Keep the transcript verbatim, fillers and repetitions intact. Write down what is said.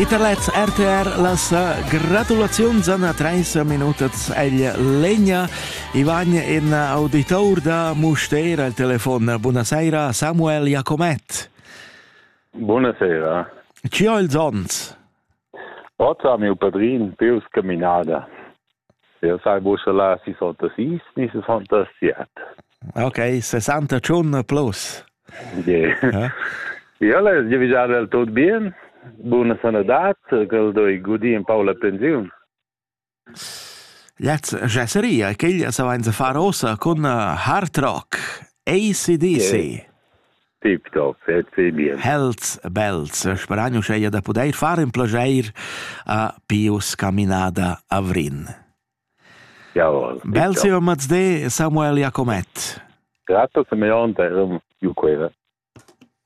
Iterlets R T R las gratulaziuns a treis minutas egl legna Ivagn in auditor da Mustera al telefon. Buonasera Samuel Jacomet. Buonasera. Ci ho il zons? Oggi mio padrino Pius Caminada. Io sai bussa la sessantasei, ni sessantasette. Ok, sessanta chun plus. Yeah. Eh? Ja, le, je visare del tot bien. Buona sanadat, che doi gudi un po' la pensione. Jetzt gesseria, che gli sa vain far ossa con hard rock, A C D C. Yeah. Tip top, c'est bien. Hells bells, speragno sceia da poter fare un plager a Pius Caminada Avrin. Jawohl. Belzio Mazde Samuel Jacomet. Grazie, se mi on, più quella.